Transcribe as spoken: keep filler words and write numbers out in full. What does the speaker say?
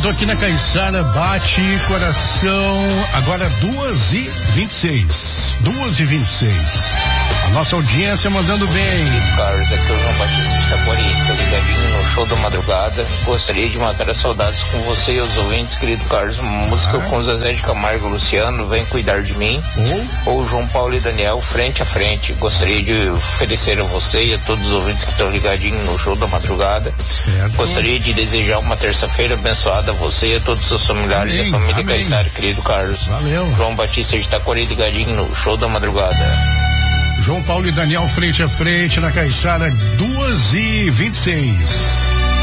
tô aqui na Caiçara, bate coração, agora duas e vinte e seis. duas e vinte e seis. A nossa audiência mandando bem. Carlos, aqui é o João Batista de Itaquari, tô ligadinho no show da madrugada. Gostaria de matar as saudades com você e os ouvintes, querido Carlos. Uma música ah. com Zezé de Camargo e Luciano, Vem Cuidar de Mim. Ou, ou João Paulo e Daniel, Frente a Frente. Gostaria de oferecer a você e a todos os ouvintes que estão ligadinhos no show da madrugada. Certo. Gostaria de desejar uma terça-feira abençoada a você e a todos os seus familiares amém, e a família amém. Caiçara, querido Carlos. Valeu. João Batista de Itaquari, ligadinho no show da madrugada. João Paulo e Daniel, frente a frente na Caiçara, duas e vinte e seis.